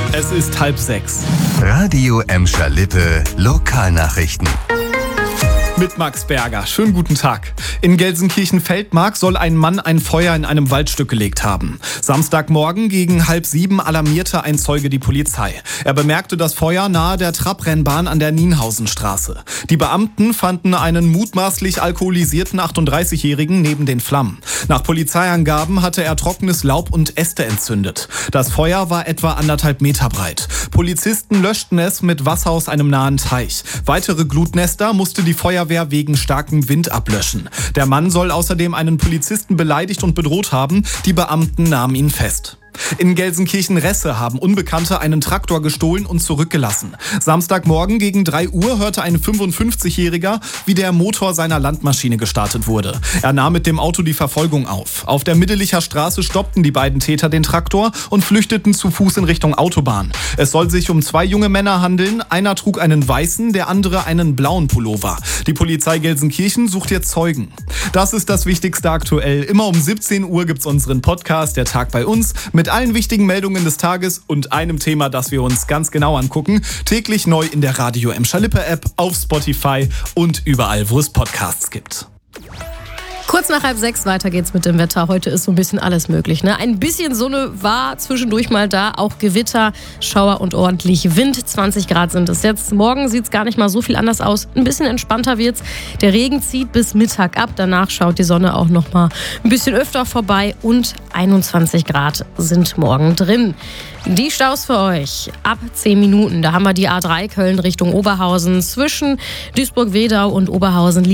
Es ist 5:30. Radio Emscher Lippe, Lokalnachrichten. Mit Max Berger. Schönen guten Tag. In Gelsenkirchen-Feldmark soll ein Mann ein Feuer in einem Waldstück gelegt haben. Samstagmorgen gegen 6:30 alarmierte ein Zeuge die Polizei. Er bemerkte das Feuer nahe der Trabrennbahn an der Nienhausenstraße. Die Beamten fanden einen mutmaßlich alkoholisierten 38-Jährigen neben den Flammen. Nach Polizeiangaben hatte er trockenes Laub und Äste entzündet. Das Feuer war etwa 1,5 Meter breit. Polizisten löschten es mit Wasser aus einem nahen Teich. Weitere Glutnester musste die Feuerwehr wegen starkem Wind ablöschen. Der Mann soll außerdem einen Polizisten beleidigt und bedroht haben. Die Beamten nahmen ihn fest. In Gelsenkirchen-Resse haben Unbekannte einen Traktor gestohlen und zurückgelassen. Samstagmorgen gegen 3 Uhr hörte ein 55-Jähriger, wie der Motor seiner Landmaschine gestartet wurde. Er nahm mit dem Auto die Verfolgung auf. Auf der Middelicher Straße stoppten die beiden Täter den Traktor und flüchteten zu Fuß in Richtung Autobahn. Es soll sich um 2 junge Männer handeln. Einer trug einen weißen, der andere einen blauen Pullover. Die Polizei Gelsenkirchen sucht jetzt Zeugen. Das ist das Wichtigste aktuell. Immer um 17 Uhr gibt's unseren Podcast Der Tag bei uns mit allen wichtigen Meldungen des Tages und einem Thema, das wir uns ganz genau angucken. Täglich neu in der Radio Emscher Lippe App, auf Spotify und überall, wo es Podcasts gibt. Kurz nach 5:30 weiter geht's mit dem Wetter. Heute ist so ein bisschen alles möglich, ne? Ein bisschen Sonne war zwischendurch mal da, auch Gewitter, Schauer und ordentlich Wind. 20 Grad sind es jetzt. Morgen sieht's gar nicht mal so viel anders aus. Ein bisschen entspannter wird's. Der Regen zieht bis Mittag ab. Danach schaut die Sonne auch noch mal ein bisschen öfter vorbei und 21 Grad sind morgen drin. Die Staus für euch ab 10 Minuten. Da haben wir die A3 Köln Richtung Oberhausen zwischen Duisburg-Wedau und Oberhausen.